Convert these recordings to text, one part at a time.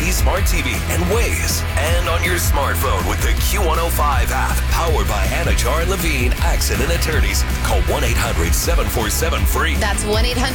LG Smart TV and Waze. And on your smartphone with the Q105 app. Powered by Anajar and Levine Accident Attorneys. Call 1-800-747-FREE. That's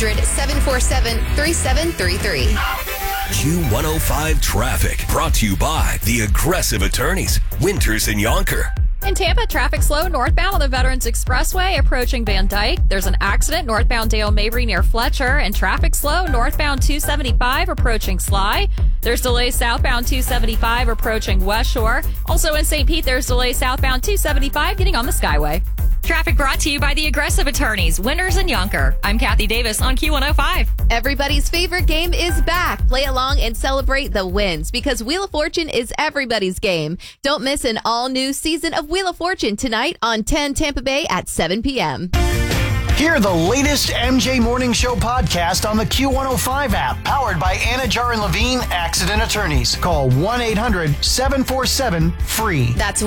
1-800-747-3733. Q105 Traffic. Brought to you by the Aggressive Attorneys. Winters and Yonker. In Tampa, traffic slow northbound on the Veterans Expressway approaching Van Dyke. There's an accident northbound Dale Mabry near Fletcher, and traffic slow northbound 275 approaching Sly. There's delays southbound 275 approaching West Shore. Also in St. Pete, there's delays southbound 275 getting on the Skyway. Traffic brought to you by the Aggressive Attorneys, Winters and Yonker. I'm Kathy Davis on Q105. Everybody's favorite game is back. Play along and celebrate the wins because Wheel of Fortune is everybody's game. Don't miss an all-new season of Wheel of Fortune tonight on 10 Tampa Bay at 7 p.m. Hear the latest MJ Morning Show podcast on the Q105 app, powered by Anajar and Levine Accident Attorneys. Call 1-800-747-FREE. That's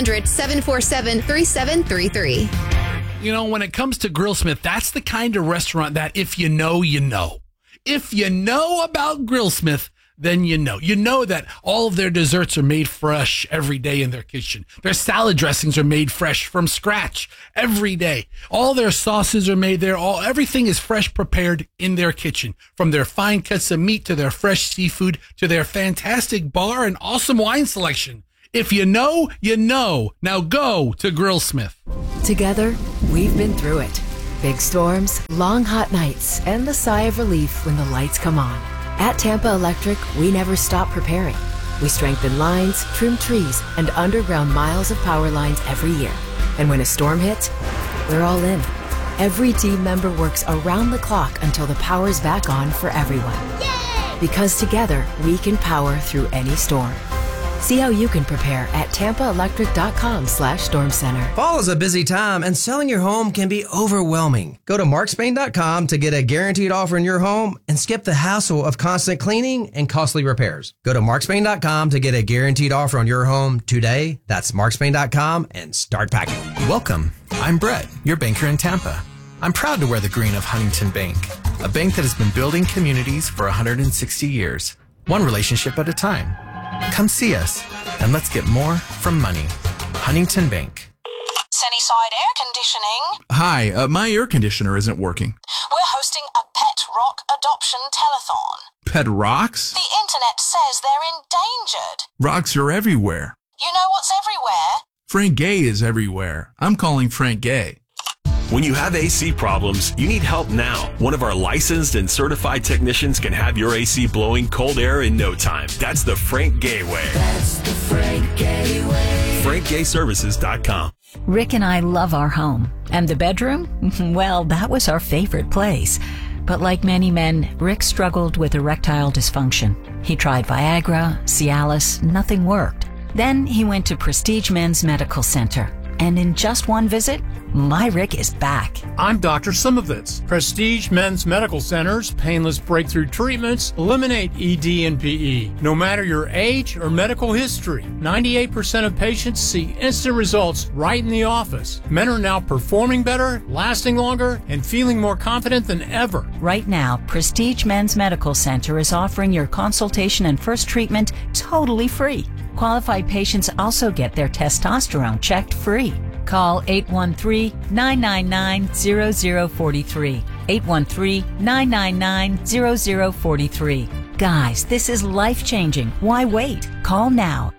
1-800-747-3733. You know, when it comes to Grillsmith, that's the kind of restaurant that if you know, you know. If you know about Grillsmith, then you know. You know that all of their desserts are made fresh every day in their kitchen. Their salad dressings are made fresh from scratch every day. All their sauces are made there. Everything is fresh prepared in their kitchen. From their fine cuts of meat to their fresh seafood to their fantastic bar and awesome wine selection. If you know, you know. Now go to Grillsmith. Together, we've been through it. Big storms, long hot nights, and the sigh of relief when the lights come on. At Tampa Electric, we never stop preparing. We strengthen lines, trim trees, and underground miles of power lines every year. And when a storm hits, we're all in. Every team member works around the clock until the power's back on for everyone. Yay! Because together, we can power through any storm. See how you can prepare at tampaelectric.com/stormcenter. Fall is a busy time, and selling your home can be overwhelming. Go to markspain.com to get a guaranteed offer in your home and skip the hassle of constant cleaning and costly repairs. Go to markspain.com to get a guaranteed offer on your home today. That's markspain.com and start packing. Welcome. I'm Brett, your banker in Tampa. I'm proud to wear the green of Huntington Bank, a bank that has been building communities for 160 years, one relationship at a time. Come see us, and let's get more from money. Huntington Bank. Sunnyside Air Conditioning. Hi, my air conditioner isn't working. We're hosting a pet rock adoption telethon. Pet rocks? The internet says they're endangered. Rocks are everywhere. You know what's everywhere? Frank Gay is everywhere. I'm calling Frank Gay. When you have AC problems, you need help now. One of our licensed and certified technicians can have your AC blowing cold air in no time. That's the Frank Gay way. That's the Frank Gay way. FrankGayServices.com. Rick and I love our home. And the bedroom? Well, that was our favorite place. But like many men, Rick struggled with erectile dysfunction. He tried Viagra, Cialis, nothing worked. Then he went to Prestige Men's Medical Center. And in just one visit, my Rick is back. I'm Dr. Simovitz. Prestige Men's Medical Center's painless breakthrough treatments eliminate ED and PE. No matter your age or medical history, 98% of patients see instant results right in the office. Men are now performing better, lasting longer, and feeling more confident than ever. Right now, Prestige Men's Medical Center is offering your consultation and first treatment totally free. Qualified patients also get their testosterone checked free. Call 813-999-0043. 813-999-0043. Guys, this is life-changing. Why wait? Call now.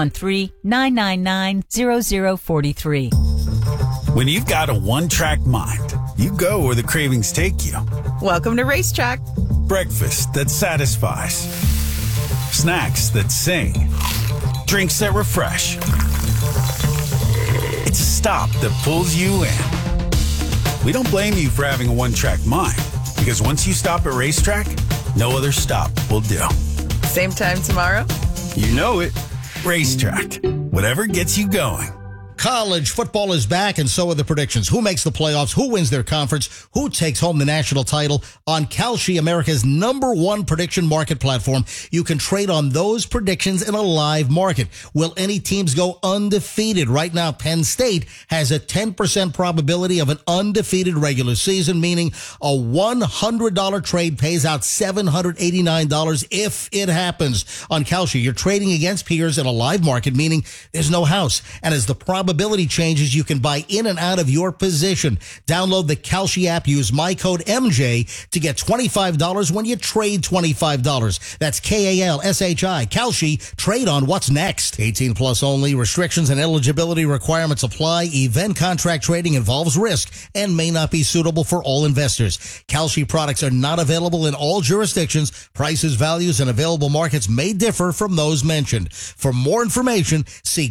813-999-0043. When you've got a one-track mind, you go where the cravings take you. Welcome to Racetrack. Breakfast that satisfies. Snacks that sing. Drinks that refresh. It's a stop that pulls you in. We don't blame you for having a one-track mind, because once you stop at Racetrack, no other stop will do. Same time tomorrow? You know it. Racetrack. Whatever gets you going. College football is back, and so are the predictions. Who makes the playoffs? Who wins their conference? Who takes home the national title? On Kalshi, America's #1 prediction market platform, you can trade on those predictions in a live market. Will any teams go undefeated? Right now, Penn State has a 10% probability of an undefeated regular season, meaning a $100 trade pays out $789 if it happens. On Kalshi, you're trading against peers in a live market, meaning there's no house. And as the probability changes, you can buy in and out of your position. Download the Kalshi app. Use my code MJ to get $25 when you trade $25. That's KALSHI. Kalshi. Trade on what's next. 18 plus only. Restrictions and eligibility requirements apply. Event contract trading involves risk and may not be suitable for all investors. Kalshi products are not available in all jurisdictions. Prices, values, and available markets may differ from those mentioned. For more information, see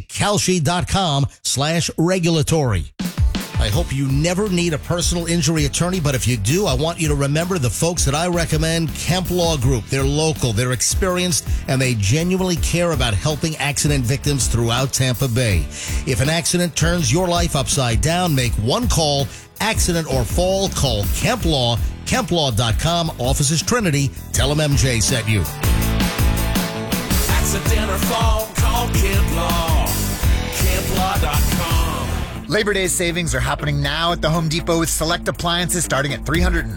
kalshi.com/regulatory. I hope you never need a personal injury attorney, but if you do, I want you to remember the folks that I recommend, Kemp Law Group. They're local, they're experienced, and they genuinely care about helping accident victims throughout Tampa Bay. If an accident turns your life upside down, make one call. Accident or fall, call Kemp Law, KempLaw.com. Office is Trinity. Tell them MJ sent you. Accident or fall, call Kemp Law, KempLaw.com. Labor Day savings are happening now at the Home Depot with select appliances starting at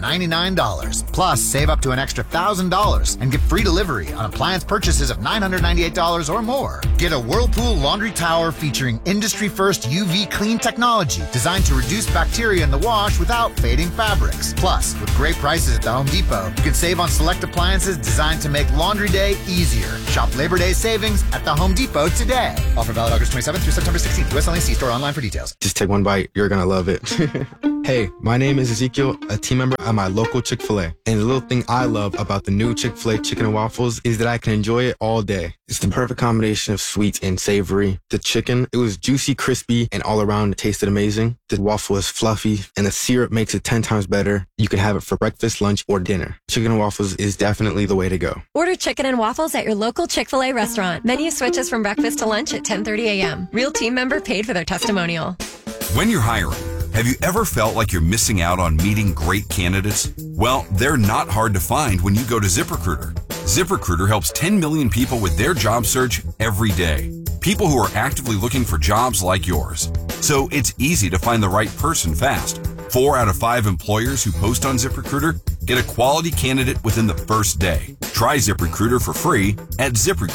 $399. Plus, save up to an extra $1,000 and get free delivery on appliance purchases of $998 or more. Get a Whirlpool laundry tower featuring industry-first UV clean technology designed to reduce bacteria in the wash without fading fabrics. Plus, with great prices at the Home Depot, you can save on select appliances designed to make laundry day easier. Shop Labor Day savings at the Home Depot today. Offer valid August 27th through September 16th. US only. See store online for details. Just take one bite. You're going to love it. Hey, my name is Ezekiel, a team member at my local Chick-fil-A. And the little thing I love about the new Chick-fil-A chicken and waffles is that I can enjoy it all day. It's the perfect combination of sweet and savory. The chicken, it was juicy, crispy, and all around it tasted amazing. The waffle is fluffy, and the syrup makes it 10 times better. You can have it for breakfast, lunch, or dinner. Chicken and waffles is definitely the way to go. Order chicken and waffles at your local Chick-fil-A restaurant. Menu switches from breakfast to lunch at 10:30 a.m. Real team member paid for their testimonial. When you're hiring, have you ever felt like you're missing out on meeting great candidates? Well, they're not hard to find when you go to ZipRecruiter. ZipRecruiter helps 10 million people with their job search every day. People who are actively looking for jobs like yours. So it's easy to find the right person fast. 4 out of 5 employers who post on ZipRecruiter get a quality candidate within the first day. Try ZipRecruiter for free at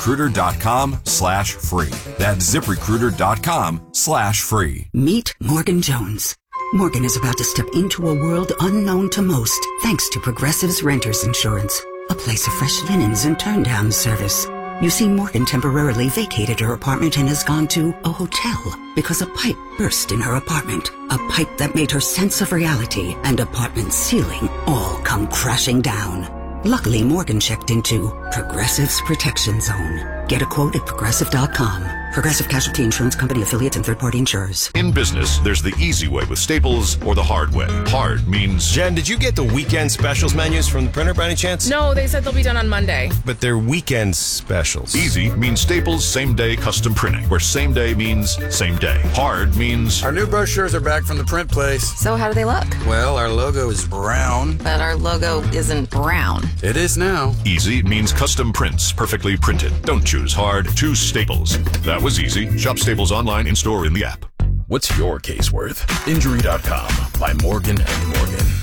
ZipRecruiter.com/free. That's ZipRecruiter.com/free. Meet Morgan Jones. Morgan is about to step into a world unknown to most thanks to Progressive's Renters Insurance, a place of fresh linens and turn-down service. You see, Morgan temporarily vacated her apartment and has gone to a hotel because a pipe burst in her apartment. A pipe that made her sense of reality and apartment ceiling all come crashing down. Luckily, Morgan checked into Progressive's Protection Zone. Get a quote at Progressive.com. Progressive Casualty Insurance Company, affiliates, and third-party insurers. In business, there's the easy way with Staples or the hard way. Hard means... Jen, did you get the weekend specials menus from the printer by any chance? No, they said they'll be done on Monday. But they're weekend specials. Easy means Staples same-day custom printing, where same day means same day. Hard means... Our new brochures are back from the print place. So how do they look? Well, our logo is brown. But our logo isn't brown. It is now. Easy means custom prints, perfectly printed. Don't choose hard, choose Staples. That was easy. Shop Staples online, in-store, in the app. What's your case worth? Injury.com by Morgan & Morgan.